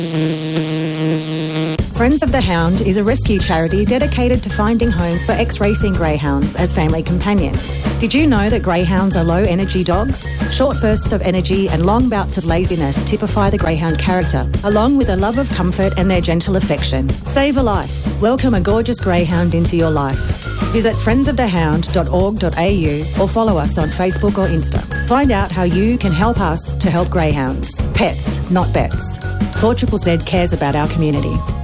Friends of the Hound is a rescue charity dedicated to finding homes for ex-racing greyhounds as family companions. Did you know that greyhounds are low-energy dogs? Short bursts of energy and long bouts of laziness typify the greyhound character, along with a love of comfort and their gentle affection. Save a life. Welcome a gorgeous greyhound into your life. Visit friendsofthehound.org.au or follow us on Facebook or Insta. Find out how you can help us to help greyhounds. Pets, not bets. 4ZZZ cares about our community.